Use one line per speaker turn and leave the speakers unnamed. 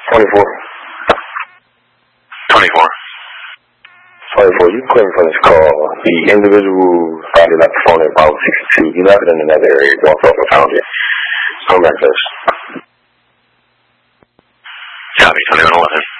24.
24.
24, you couldn't from this call. The individual probably left the phone at about 62. He left it in another area, walked off and found it. I'm back first.
Copy, 2111.